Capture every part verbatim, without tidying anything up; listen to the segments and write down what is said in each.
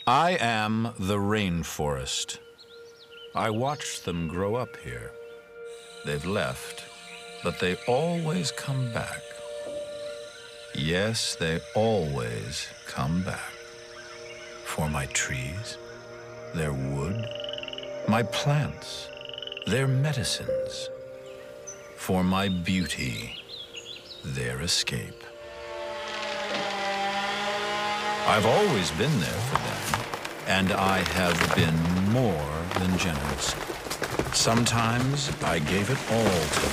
I am the rainforest. I watched them grow up here. They've left, but they always come back. Yes, they always come back. For my trees, their wood, my plants, their medicines. For my beauty, their escape. I've always been there for them, and I have been more than generous. Sometimes I gave it all to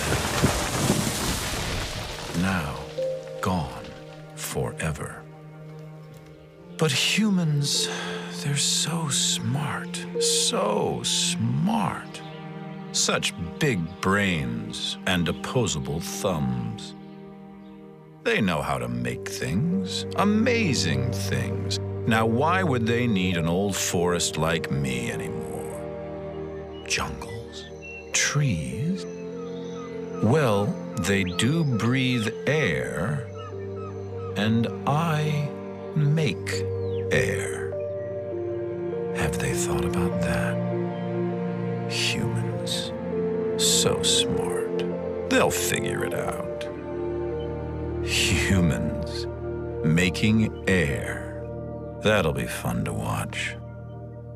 them. Now, gone forever. But humans, they're so smart, so smart. Such big brains and opposable thumbs. They know how to make things, amazing things. Now, why would they need an old forest like me anymore? Jungles? Trees? Well, they do breathe air, and I make air. Have they thought about that? Humans. So smart. They'll figure it out. Humans making air. That'll be fun to watch.